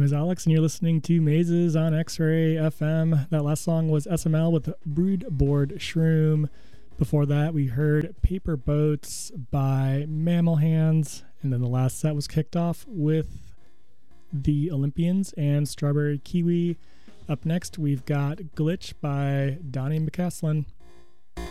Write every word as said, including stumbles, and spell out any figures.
is Alex, and you're listening to Mazes on X-Ray F M. That last song was S M L with Broodboard Shroom. Before that, we heard Paper Boats by Mammal Hands, and then the last set was kicked off with the Olympians and Strawberry Kiwi. Up next, we've got Glitch by Donnie McCaslin.